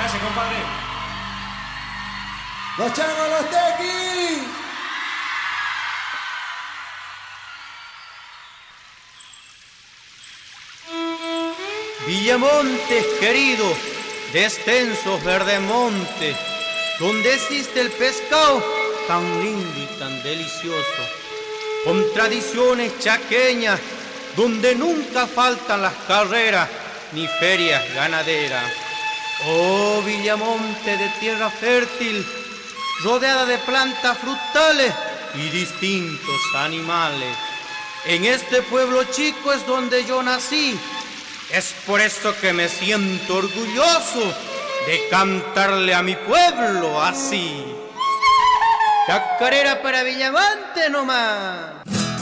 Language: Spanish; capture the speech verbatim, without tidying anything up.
Gracias, compadre. ¡Los changos, los tequis! Villamontes querido, de extensos verdemontes, donde existe el pescado tan lindo y tan delicioso, con tradiciones chaqueñas, donde nunca faltan las carreras ni ferias ganaderas. Oh Villamonte de tierra fértil, rodeada de plantas frutales y distintos animales. En este pueblo chico es donde yo nací. Es por eso que me siento orgulloso de cantarle a mi pueblo así. Chacarera para Villamonte nomás.